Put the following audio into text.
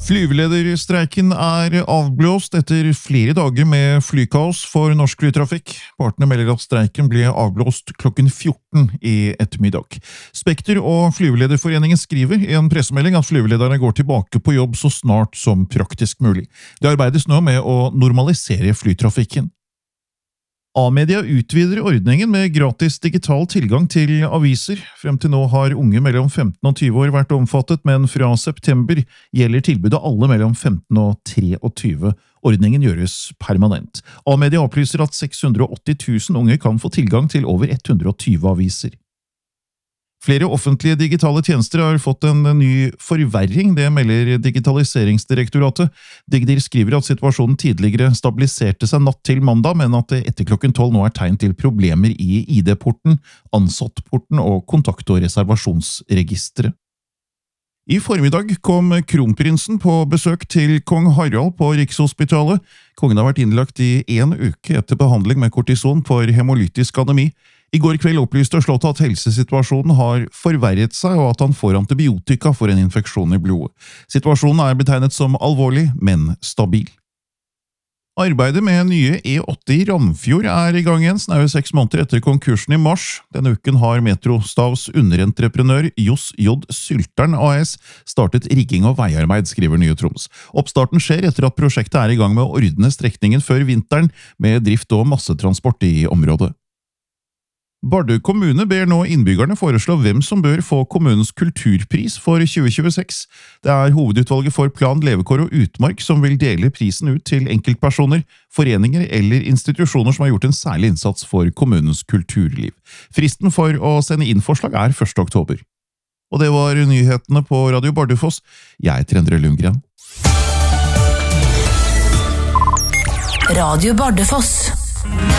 Flyvelederstreiken avblåst etter flere dager med flykaos for norsk flytrafikk. Partene melder at streiken ble avblåst klokken 14 i ettermiddag. Spekter og Flyvelederforeningen skriver i en pressemelding at flyvelederne går tilbake på jobb så snart som praktisk mulig. Det arbeides nå med å normalisere flytrafikken. A-media utvider ordningen med gratis digital tilgang til aviser. Frem til nå har unge mellom 15 og 20 år vært omfattet, men fra september gjelder tilbudet alle mellom 15 og 23. Ordningen gjøres permanent. A-media opplyser at 680 000 unge kan få tilgang til over 120 aviser. Flere offentlige digitale tjenester har fått en ny forverring, det melder Digitaliseringsdirektoratet. Digdir skriver at situasjonen tidligere stabiliserte seg natt til mandag, men at det etter klokken 12 nå tegn til problemer i ID-porten, ansattporten og kontakt- og reservasjonsregisteret. I formiddag kom kronprinsen på besøk til kong Harald på Rikshospitalet. Kongen har vært innlagt i 1 uke etter behandling med kortison for hemolytisk anemi. I går kveld opplyste Slottet at helsesituasjonen har forverret seg, og at han får antibiotika for en infeksjon i blodet. Situasjonen er betegnet som alvorlig, men stabil. Arbeidet med nye E8 i Ramfjord er i gang igjen, snaue 6 måneder etter konkursen i mars. Denne uken har Metrostavs underentreprenør Johs J. Sylteren AS startet rigging og veiarbeid, skriver Nye Troms. Oppstarten skjer etter at prosjektet er i gang med å ordne strekningen før vinteren, med drift og massetransport i området. Bardu kommune ber nå innbyggerne foreslå hvem som bør få kommunens kulturpris for 2026. Det er hovedutvalget for plan, levekår og utmark som vil dele prisen ut til enkeltpersoner, foreninger eller institusjoner som har gjort en særlig innsats for kommunens kulturliv. Fristen for å sende inn forslag er 1. oktober. Og det var nyhetene på Radio Bardufoss. Jeg heter Endre Lundgren. Radio Bardufoss.